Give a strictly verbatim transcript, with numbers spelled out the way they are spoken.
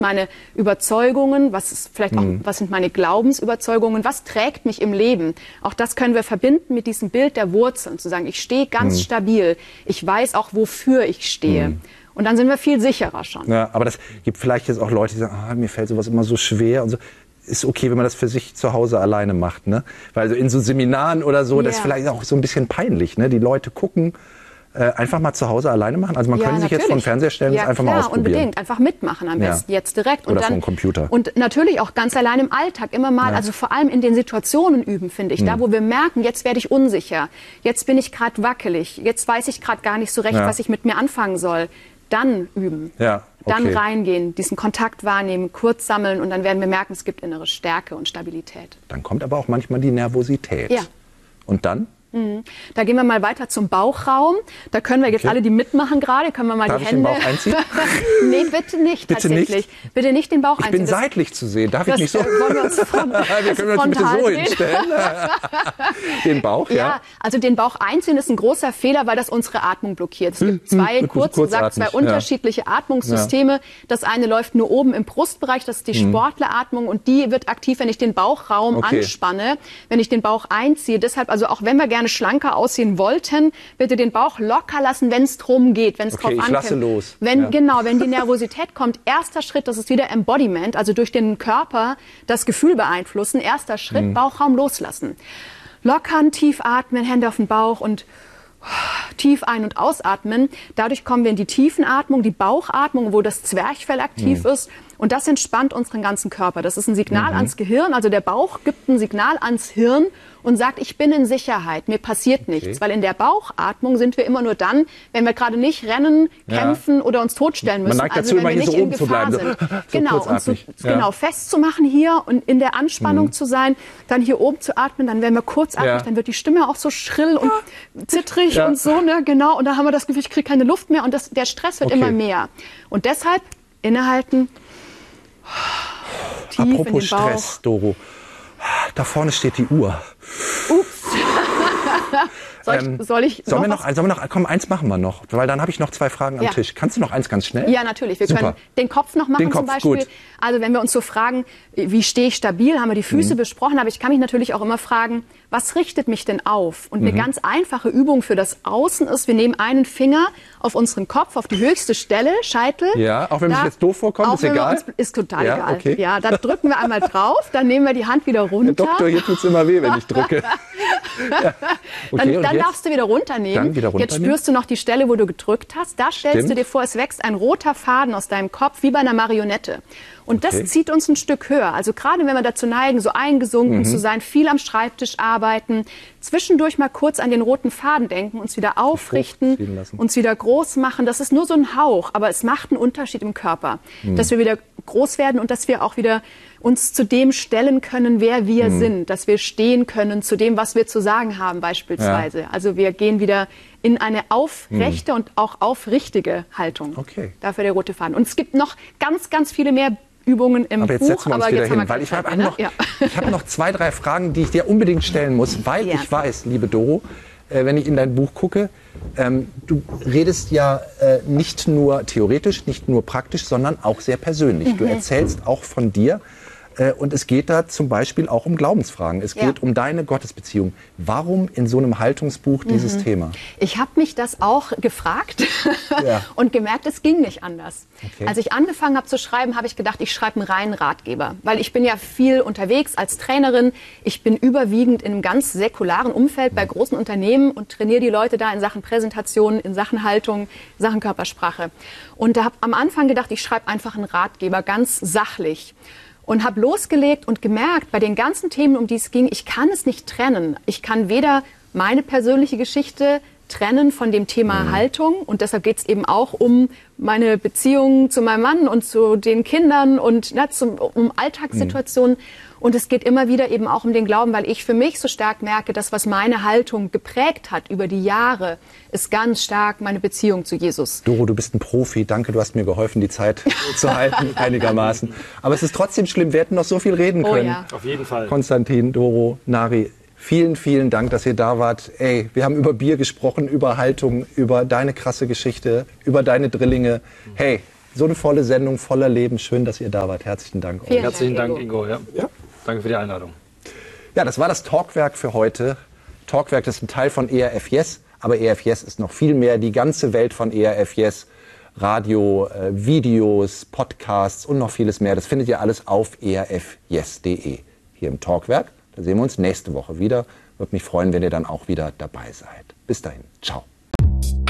meine Überzeugungen, was ist vielleicht auch, mhm. was sind meine Glaubensüberzeugungen, was trägt mich im Leben. Auch das können wir verbinden mit diesem Bild der Wurzeln, zu sagen, ich stehe ganz mhm. stabil, ich weiß auch, wofür ich stehe. Mhm. Und dann sind wir viel sicherer schon. Ja, aber das gibt vielleicht jetzt auch Leute, die sagen, ah, mir fällt sowas immer so schwer und so. Ist okay, wenn man das für sich zu Hause alleine macht, ne? Weil so in so Seminaren oder so, yeah. das ist vielleicht auch so ein bisschen peinlich, ne? Die Leute gucken. Äh, einfach mal zu Hause alleine machen? Also man ja, könnte sich jetzt vor den Fernseher stellen ja, und einfach klar, mal ausprobieren. Unbedingt, einfach mitmachen am besten, ja. jetzt direkt. Und Oder dann, vor dem Computer. Und natürlich auch ganz allein im Alltag, immer mal, ja. also vor allem in den Situationen üben, finde ich. Hm. Da, wo wir merken, jetzt werde ich unsicher, jetzt bin ich gerade wackelig, jetzt weiß ich gerade gar nicht so recht, ja. was ich mit mir anfangen soll. Dann üben, ja, okay. dann reingehen, diesen Kontakt wahrnehmen, kurz sammeln und dann werden wir merken, es gibt innere Stärke und Stabilität. Dann kommt aber auch manchmal die Nervosität. Ja. Und dann? Mhm. Da gehen wir mal weiter zum Bauchraum. Da können wir jetzt okay. alle, die mitmachen gerade, können wir mal Darf die ich Hände... den Bauch einziehen? Nee, bitte nicht bitte tatsächlich. Nicht? Bitte nicht den Bauch ich einziehen. Ich bin seitlich zu sehen. Darf ich nicht so? Äh, wollen wir uns front, wir können uns bitte so hinstellen. Den Bauch, ja. Ja, also den Bauch einziehen ist ein großer Fehler, weil das unsere Atmung blockiert. Es gibt zwei, kurz gesagt, zwei unterschiedliche ja. Atmungssysteme. Ja. Das eine läuft nur oben im Brustbereich, das ist die mhm. Sportleratmung und die wird aktiv, wenn ich den Bauchraum okay. anspanne, wenn ich den Bauch einziehe. Deshalb, also auch wenn wir gerne schlanker aussehen wollten, bitte den Bauch locker lassen, wenn es drum geht, wenn es okay, drauf ankommt. Ich lasse los. Wenn, ja. Genau, wenn die Nervosität kommt, erster Schritt, das ist wieder Embodiment, also durch den Körper das Gefühl beeinflussen. Erster Schritt, mhm. Bauchraum loslassen. Lockern, tief atmen, Hände auf den Bauch und tief ein- und ausatmen. Dadurch kommen wir in die Tiefenatmung, die Bauchatmung, wo das Zwerchfell aktiv mhm. ist. Und das entspannt unseren ganzen Körper. Das ist ein Signal mhm. ans Gehirn. Also der Bauch gibt ein Signal ans Hirn und sagt, ich bin in Sicherheit, mir passiert okay. nichts. Weil in der Bauchatmung sind wir immer nur dann, wenn wir gerade nicht rennen, kämpfen ja. oder uns totstellen müssen. Man neigt also dazu, wenn wir nicht so in Gefahr sind. So genau, uns so, ja. genau, festzumachen hier und in der Anspannung mhm. zu sein, dann hier oben zu atmen, dann werden wir kurzatmig, ja. dann wird die Stimme auch so schrill und zittrig ja. und so, ne, genau. Und dann haben wir das Gefühl, ich kriege keine Luft mehr und das, der Stress wird okay. immer mehr. Und deshalb innehalten, tief Apropos in den Bauch. Stress, Doro. Da vorne steht die Uhr. Ups. soll ich, ähm, soll ich sollen noch, wir noch, sollen wir noch, komm, eins machen wir noch, weil dann habe ich noch zwei Fragen am ja. Tisch. Kannst du noch eins ganz schnell? Ja, natürlich. Wir Super. können den Kopf noch machen den Kopf, zum Beispiel. Gut. Also wenn wir uns so fragen, wie stehe ich stabil, haben wir die Füße mhm. besprochen, aber ich kann mich natürlich auch immer fragen, was richtet mich denn auf? Und eine mhm. ganz einfache Übung für das Außen ist, wir nehmen einen Finger auf unseren Kopf, auf die höchste Stelle, Scheitel. Ja, auch wenn da, es jetzt doof vorkommt, ist egal? Uns, ist total ja, egal. Okay. Ja, da drücken wir einmal drauf, dann nehmen wir die Hand wieder runter. Herr Doktor, hier tut's immer weh, wenn ich drücke. ja. okay, dann dann darfst du wieder runternehmen. Dann wieder runternehmen. Jetzt spürst du noch die Stelle, wo du gedrückt hast. Da stellst Stimmt. du dir vor, es wächst ein roter Faden aus deinem Kopf, wie bei einer Marionette. Und okay. das zieht uns ein Stück höher. Also gerade wenn wir dazu neigen, so eingesunken mhm. zu sein, viel am Schreibtisch arbeiten, zwischendurch mal kurz an den roten Faden denken, uns wieder aufrichten, uns wieder groß machen. Das ist nur so ein Hauch, aber es macht einen Unterschied im Körper. Mhm. Dass wir wieder groß werden und dass wir auch wieder uns zu dem stellen können, wer wir mhm. sind. Dass wir stehen können zu dem, was wir zu sagen haben beispielsweise. Ja. Also wir gehen wieder in eine aufrechte mhm. und auch aufrichtige Haltung. Okay. Dafür der rote Faden. Und es gibt noch ganz, ganz viele mehr Übungen im aber jetzt Buch. Setzen wir uns aber wieder jetzt hin, haben wir weil ich habe Zeit, noch, ja. ich hab noch zwei, drei Fragen, die ich dir unbedingt stellen muss, weil ja. ich weiß, liebe Doro, äh, wenn ich in dein Buch gucke, ähm, du redest ja äh, nicht nur theoretisch, nicht nur praktisch, sondern auch sehr persönlich. Mhm. Du erzählst auch von dir. Und es geht da zum Beispiel auch um Glaubensfragen. Es geht ja. um deine Gottesbeziehung. Warum in so einem Haltungsbuch dieses mhm. Thema? Ich habe mich das auch gefragt ja. und gemerkt, es ging nicht anders. Okay. Als ich angefangen habe zu schreiben, habe ich gedacht, ich schreibe einen reinen Ratgeber. Weil ich bin ja viel unterwegs als Trainerin. Ich bin überwiegend in einem ganz säkularen Umfeld bei großen Unternehmen und trainiere die Leute da in Sachen Präsentation, in Sachen Haltung, in Sachen Körpersprache. Und da habe am Anfang gedacht, ich schreibe einfach einen Ratgeber, ganz sachlich. Und habe losgelegt und gemerkt, bei den ganzen Themen, um die es ging, ich kann es nicht trennen. Ich kann weder meine persönliche Geschichte trennen von dem Thema mhm. Haltung. Und deshalb geht es eben auch um meine Beziehung zu meinem Mann und zu den Kindern und na, zum, um Alltagssituationen. Mhm. Und es geht immer wieder eben auch um den Glauben, weil ich für mich so stark merke, dass was meine Haltung geprägt hat über die Jahre, ist ganz stark meine Beziehung zu Jesus. Doro, du bist ein Profi. Danke, du hast mir geholfen, die Zeit zu halten, einigermaßen. Aber es ist trotzdem schlimm. Wir hätten noch so viel reden können. Oh ja. Auf jeden Fall. Konstantin, Doro, Nari, vielen, vielen Dank, dass ihr da wart. Ey, wir haben über Bier gesprochen, über Haltung, über deine krasse Geschichte, über deine Drillinge. Hey, So eine volle Sendung, voller Leben. Schön, dass ihr da wart. Herzlichen Dank. Vielen Herzlichen Dank, Dank, Ingo. Ja. Ja. Danke für die Einladung. Ja, das war das Talkwerk für heute. Talkwerk, das ist ein Teil von E R F Yes, aber E R F Yes ist noch viel mehr. Die ganze Welt von E R F Yes, Radio, äh, Videos, Podcasts und noch vieles mehr. Das findet ihr alles auf e r f yes punkt de hier im Talkwerk. Da sehen wir uns nächste Woche wieder. Würde mich freuen, wenn ihr dann auch wieder dabei seid. Bis dahin. Ciao.